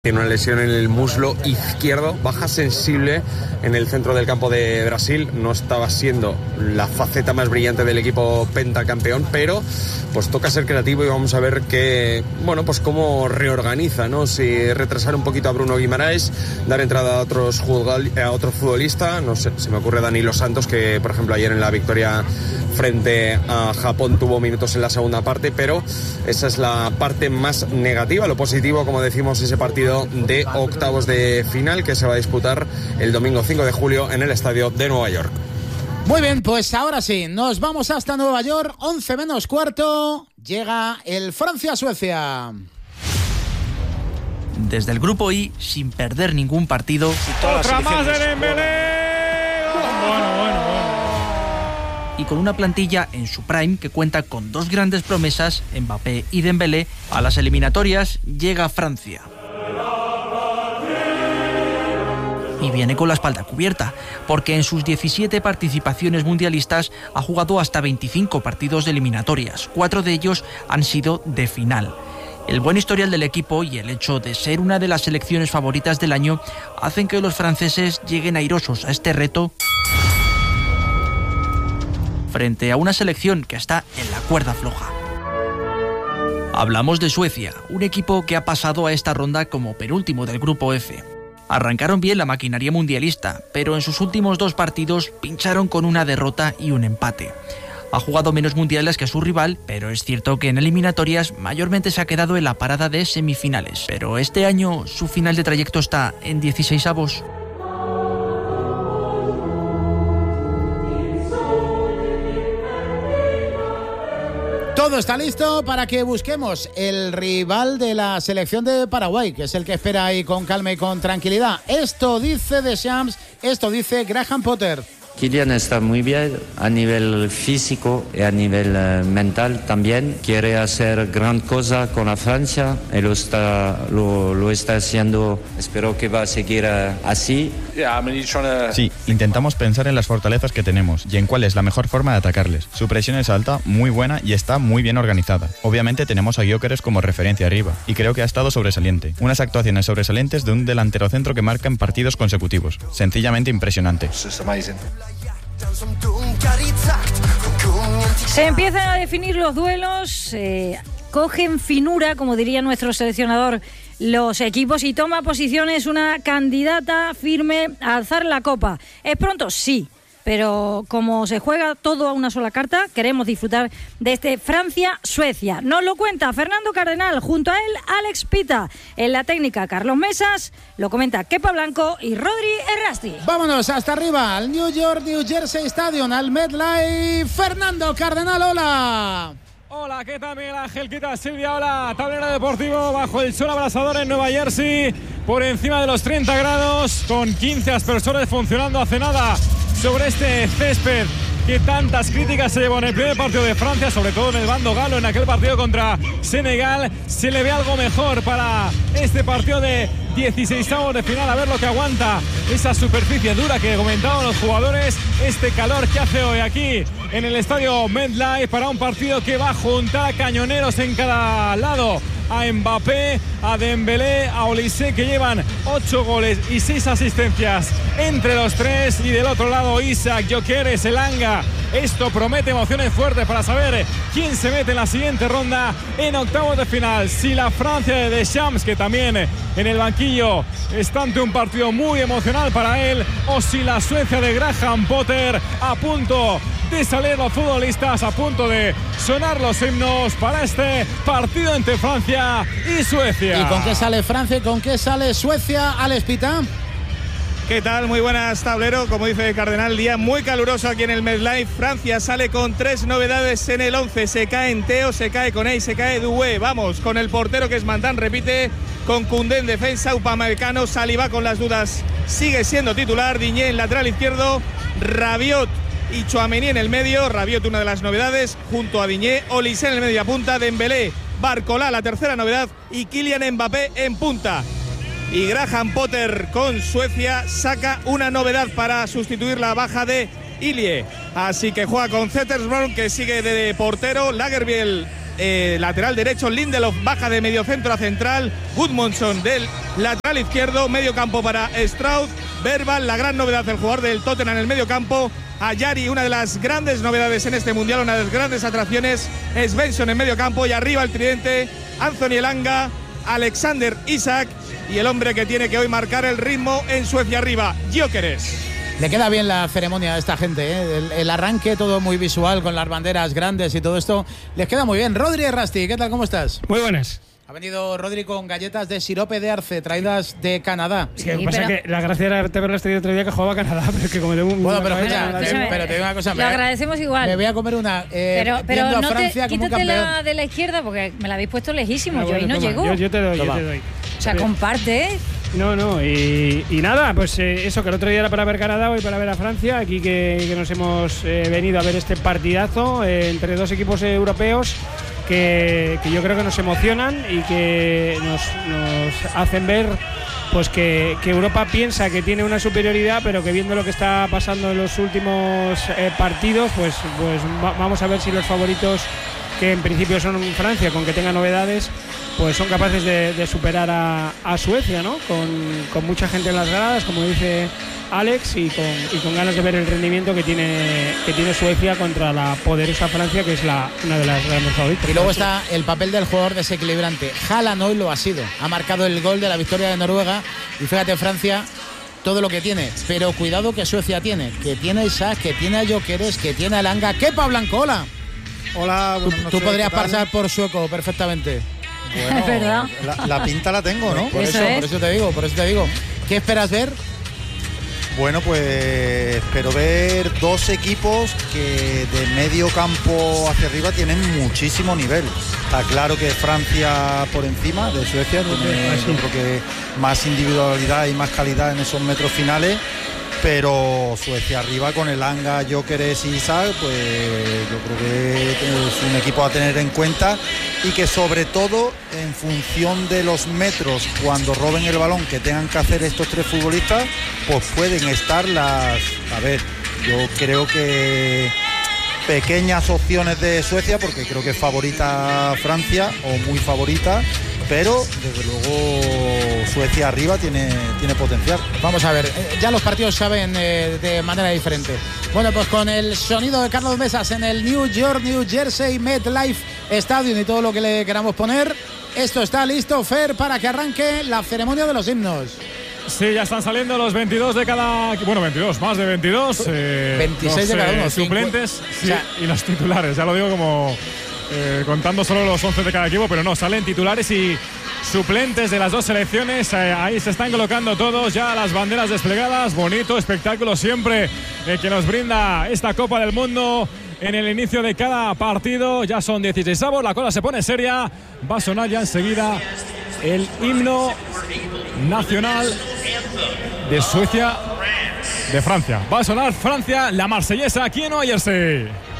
Tiene una lesión en el muslo izquierdo, baja sensible en el centro del campo de Brasil. No estaba siendo la faceta más brillante del equipo pentacampeón, pero pues toca ser creativo y vamos a ver pues cómo reorganiza, ¿no? Si retrasar un poquito a Bruno Guimaraes, dar entrada a otro futbolista, no sé, se me ocurre Danilo Santos, que por ejemplo ayer en la victoria frente a Japón tuvo minutos en la segunda parte, pero esa es la parte más negativa. Lo positivo, como decimos, ese partido de octavos de final que se va a disputar el domingo 5 de julio en el estadio de Nueva York. Muy bien, pues ahora sí, nos vamos hasta Nueva York, 11 menos cuarto, llega el Francia-Suecia. Desde el grupo I, sin perder ningún partido. ¡Otra más de Dembélé! Bueno. Y con una plantilla en su prime que cuenta con dos grandes promesas, Mbappé y Dembélé, a las eliminatorias llega Francia. Y viene con la espalda cubierta, porque en sus 17 participaciones mundialistas ha jugado hasta 25 partidos de eliminatorias. 4 de ellos han sido de final. El buen historial del equipo y el hecho de ser una de las selecciones favoritas del año hacen que los franceses lleguen airosos a este reto frente a una selección que está en la cuerda floja. Hablamos de Suecia, un equipo que ha pasado a esta ronda como penúltimo del grupo F. Arrancaron bien la maquinaria mundialista, pero en sus últimos 2 partidos pincharon con una derrota y un empate. Ha jugado menos mundiales que su rival, pero es cierto que en eliminatorias mayormente se ha quedado en la parada de semifinales. Pero este año su final de trayecto está en 16avos. Todo está listo para que busquemos el rival de la selección de Paraguay, que es el que espera ahí con calma y con tranquilidad. Esto dice Deschamps, esto dice Graham Potter. Kylian está muy bien a nivel físico y a nivel mental también. Quiere hacer gran cosa con la Francia y lo está haciendo. Espero que va a seguir así. Sí, intentamos pensar en las fortalezas que tenemos y en cuál es la mejor forma de atacarles. Su presión es alta, muy buena y está muy bien organizada. Obviamente tenemos a Gyökeres como referencia arriba y creo que ha estado sobresaliente. Unas actuaciones sobresalientes de un delantero centro que marca en partidos consecutivos. Sencillamente impresionante. Se empiezan a definir los duelos, cogen finura, como diría nuestro seleccionador, los equipos, y toma posiciones una candidata firme a alzar la copa. ¿Es pronto? Sí. Pero como se juega todo a una sola carta, queremos disfrutar de este Francia-Suecia. Nos lo cuenta Fernando Cardenal, junto a él Alex Pita. En la técnica Carlos Mesas, lo comenta Kepa Blanco y Rodri Errasti. Vámonos hasta arriba, al New York, New Jersey Stadium, al MetLife. Fernando Cardenal, hola. Hola, ¿qué tal Miguel Ángel? ¿Qué tal Silvia? Hola, tablero deportivo bajo el sol abrasador en Nueva Jersey, por encima de los 30 grados, con 15 aspersores funcionando hace nada sobre este césped que tantas críticas se llevó en el primer partido de Francia, sobre todo en el bando galo, en aquel partido contra Senegal. Se le ve algo mejor para este partido de 16avos de final, a ver lo que aguanta esa superficie dura que comentaban los jugadores, este calor que hace hoy aquí en el estadio MetLife, para un partido que va a juntar a cañoneros en cada lado, a Mbappé, a Dembélé, a Olise, que llevan 8 goles y 6 asistencias entre los tres, y del otro lado Isak, Gyökeres, Elanga. Esto promete emociones fuertes para saber quién se mete en la siguiente ronda en octavos de final. Si la Francia de Deschamps, que también en el banquillo está ante un partido muy emocional para él, o si la Suecia de Graham Potter, a punto de salir los futbolistas, a punto de sonar los himnos para este partido entre Francia y Suecia. ¿Y con qué sale Francia y con qué sale Suecia, Alex Pita? ¿Qué tal? Muy buenas, tablero. Como dice Cardenal, día muy caluroso aquí en el MetLife. Francia sale con 3 novedades en el 11. Se cae Teo, se cae Koné, se cae Doué. Vamos, con el portero que es Mandán, repite, con Koundé en defensa, Upamecano, Saliba con las dudas, sigue siendo titular, Digne en lateral izquierdo, Rabiot y Tchouaméni en el medio. Rabiot, una de las novedades, junto a Digne, Olise en el medio punta, Dembélé, Barcola, la tercera novedad, y Kylian Mbappé en punta. Y Graham Potter con Suecia saca una novedad para sustituir la baja de Ilie. Así que juega con Zettersborn, que sigue de portero, Lagerbielke lateral derecho, Lindelof baja de mediocentro a central, Gudmundsson del lateral izquierdo, medio campo para Stroud, Verbal, la gran novedad del jugador del Tottenham en el medio campo, Ayari, una de las grandes novedades en este mundial, una de las grandes atracciones, Svensson en medio campo, y arriba el tridente, Anthony Elanga, Alexander Isak y el hombre que tiene que hoy marcar el ritmo en Suecia arriba, Gyökeres. Le queda bien la ceremonia a esta gente, ¿eh? El arranque todo muy visual con las banderas grandes y todo esto les queda muy bien. Rodri Rasti, ¿qué tal? ¿Cómo estás? Muy buenas. Ha venido Rodri con galletas de sirope de arce traídas de Canadá. Sí, lo que pasa es que la gracia era haberte haberlas traído otro día que jugaba a Canadá, pero es que como tengo un... Bueno, pero te digo una cosa. Lo agradecemos igual. Me voy a comer una pero viendo a Francia como un quítate campeón. la de la izquierda porque me la habéis puesto lejísimo. Yo ahí no toma, llego. Yo te doy. O sea, comparte, ¿eh? No, y nada, pues eso, que el otro día era para ver Canadá, hoy para ver a Francia, aquí que nos hemos venido a ver este partidazo entre dos equipos europeos que yo creo que nos emocionan y que nos hacen ver pues que Europa piensa que tiene una superioridad, pero que viendo lo que está pasando en los últimos partidos, pues vamos a ver si los favoritos, que en principio son Francia, con que tenga novedades, pues son capaces de superar a Suecia, ¿no? Con mucha gente en las gradas, como dice Alex, y con ganas de ver el rendimiento que tiene Suecia contra la poderosa Francia, que es una de las grandes favoritas. Y luego está el papel del jugador desequilibrante. Haaland hoy lo ha sido. Ha marcado el gol de la victoria de Noruega. Y fíjate, Francia, todo lo que tiene. Pero cuidado que Suecia tiene. Que tiene a Isaac, que tiene a Gyökeres, que tiene a Elanga. ¡Kepa Blanco! Hola, buenas noches. Tú podrías pasar por sueco perfectamente. Bueno, es verdad. La pinta la tengo, ¿no? Por eso te digo. ¿Qué esperas ver? Bueno, pues espero ver dos equipos que de medio campo hacia arriba tienen muchísimo nivel. Está claro que Francia por encima de Suecia tiene, yo creo que más individualidad y más calidad en esos metros finales. Pero Suecia arriba con Elanga, Gyökeres y Isaac, pues yo creo que es un equipo a tener en cuenta y que sobre todo en función de los metros cuando roben el balón que tengan que hacer estos tres futbolistas, pues pueden estar las... A ver, yo creo que pequeñas opciones de Suecia, porque creo que es favorita Francia o muy favorita, pero desde luego Suecia arriba tiene potencial. Vamos a ver, ya los partidos saben de manera diferente. Bueno, pues con el sonido de Carlos Mesas en el New Jersey MetLife Stadium y todo lo que le queramos poner, esto está listo, Fer, para que arranque la ceremonia de los himnos. Sí, ya están saliendo los 22 de cada... Bueno, 22, más de 22. 26 de cada uno. Suplentes y los titulares, ya lo digo como... contando solo los 11 de cada equipo, pero no, salen titulares y suplentes de las dos selecciones. Ahí se están colocando todos, ya las banderas desplegadas. Bonito espectáculo siempre que nos brinda esta Copa del Mundo en el inicio de cada partido. Ya son 16avos, la cosa se pone seria. Va a sonar ya enseguida el himno nacional de Suecia, de Francia. Va a sonar Francia, la marsellesa aquí en Nueva Jersey.